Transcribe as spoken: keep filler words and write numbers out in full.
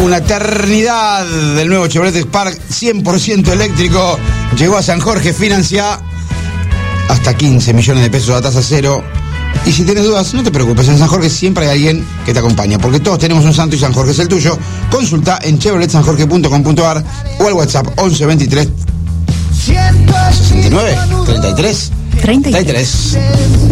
Una eternidad del nuevo Chevrolet Spark cien por ciento eléctrico. Llegó a San Jorge, financia hasta quince millones de pesos a tasa cero. Y si tienes dudas, no te preocupes, en San Jorge siempre hay alguien que te acompaña, porque todos tenemos un santo y San Jorge es el tuyo. Consulta en chevrolet san jorge punto com punto a r o al WhatsApp once veintitrés sesenta y nueve treinta y tres treinta y tres.